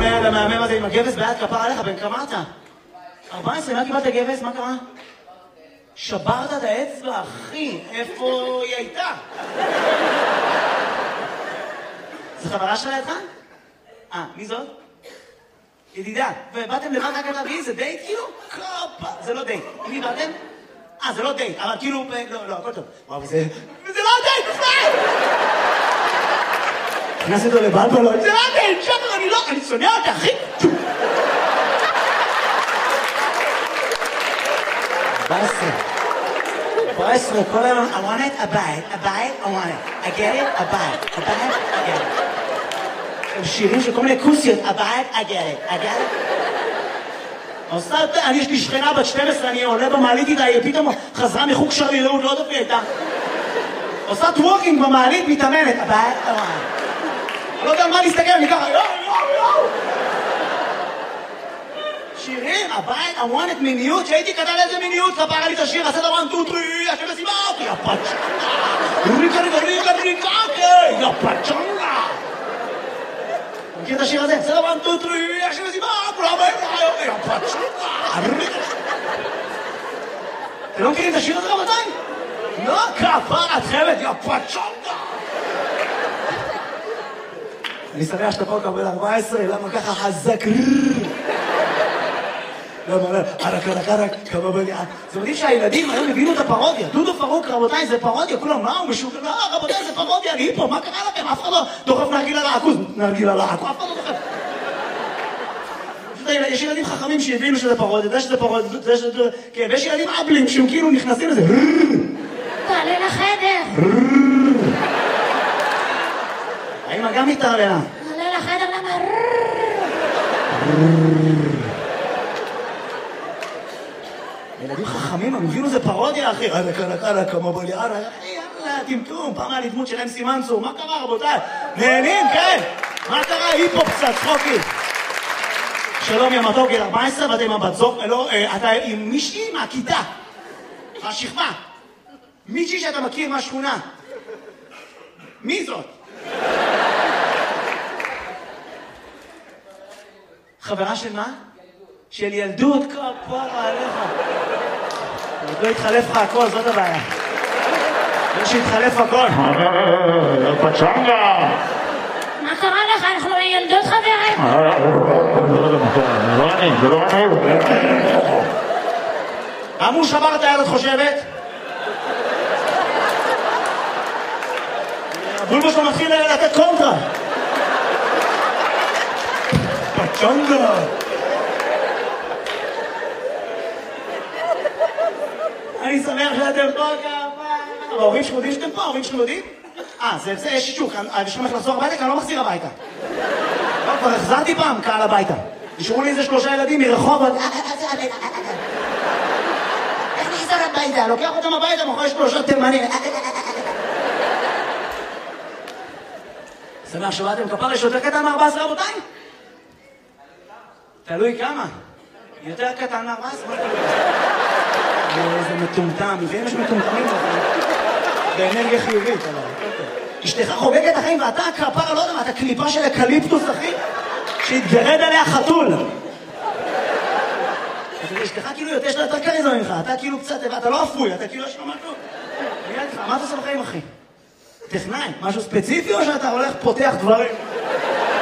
המהמם הזה עם הגבס ביד כפר עליך, בן כמה אתה? 14, מה קיבלת גבס? מה קרה? שברת את האצבע, אחי, איפה היא הייתה? זו חברה שלה לידך? מי זאת? ידידה. ובאתם לבד רק על להביא? זה דייט כאילו? קופה, זה לא דייט. מי באתם? זה לא דייט, אבל כאילו... לא, הכל טוב. וואו, זה לא דייט, בכלל! הכנס אותו לבלבלות. זה לא דייט, שפר, אני שונא אותה, אחי! 14, כל היום, I want it, a bite, I want it. I get it, a bite, I get it. הם שירים של כל מיני כוסיות, a bite, I get it. אני יש לי שכנה בת 12, אני עולה במעלית איתה, היא פתאום חזרה מחוג שרירות, לא יודעת איתה. עושה טווקינג במעלית, מתאמנת, a bite, I want it. אני לא יודע על מה להסתכל, אני ככה, יואו. שירים, הבית, I want it מיניות, שהייתי כתב איזה מיניות, כפרה לי את השיר, עשה דבר 1, 2, 3, השם מסיבה אותי, הפצ'נגה, יא פצ'נגה. מכיר את השיר הזה? עשה דבר 1, 2, 3, השם מסיבה, כולם באים לך, יא פצ'נגה. אתם לא מכירים את השיר הזה רבותיים? לא, כפרה צוות, יא פצ'נגה. אני שמח שאתה פה קבל 14, למה ככה חזק? למה, ערק, כמה בליעה. זה מדהים שהילדים היום הבינו את הפרודיה. דודו פרוק, רבותיי, זה פרודיה. כולם, מה הוא משוגע? לא, רבותיי, זה פרודיה, אני פה, מה קרה לכם? אף אחד לא דוחף נרגילה לעכוז. נרגילה לעכוז, אף אחד לא דוחף. יש ילדים חכמים שהבינו שזה פרודיה, זה שזה פרודיה, זה שזה... כן, ויש ילדים אבלים שהם כאילו נכנסים לזה. תעלה לחדר. האמא גם מתערללה. תעלה לחדר, למה? ילדים חכמים, הם הבינו זה פרודיה, אחי. קלה, כמה בליעה, יאללה, טמטום, פעם היה לי דמות שלהם סימנסו. מה קרה, רבותיי? נהנים, כן? מה קרה? היפו קצת, צחוקי. שלום, יא מתוק, גיל 14, ואתה עם הבת זוג, לא, אתה עם מישהי מהכיתה. השכבה. מישהי שאתה מכיר מהשכונה. מי זאת? חברה של מה? של ילדות, כפרה עליך. עוד לא התחלף לך הכל, זאת הבעיה. לא שהתחלף הכל. פצ'נגה! מה קרה לך? אנחנו ילדות חברים. זה לא אני. אמרו שבר את היד, את חושבת? הבולבו שלו מתחיל לתת קונטרה. פצ'נגה! אני שמח שאתם פה כמה. ההורים שלכם יודעים שאתם פה? ההורים שלכם יודעים? זה יש שישוק. יש לכם איך לחזור הביתה? כי אני לא מחזיר הביתה. לא, כבר החזרתי פעם קהל הביתה. נשארו לי איזה 3 ילדים מרחובות. איך נחזור הביתה? לוקח אותם הביתה, מוכר 3 תימנים. שמח שבאתם כפר, יש יותר קטן מ-14 רבותיים? תלוי כמה. יותר קטן מ-14? איזה מטומטם, לפעמים יש מטומטמים באנרגיה חיובית. אשתך חוגגת החיים ואתה כפרה, לא יודע מה, אתה קליפה של אקליפטוס, אחי, שהתגרד עליה חתול. אשתך כאילו יש לה יותר קריזמה ממך, אתה כאילו קצת, אתה לא אפוי, אתה כאילו יש לו משהו. מה אתה עושה בחיים, אחי? טכנאי, משהו ספציפי או שאתה הולך פותח דברים?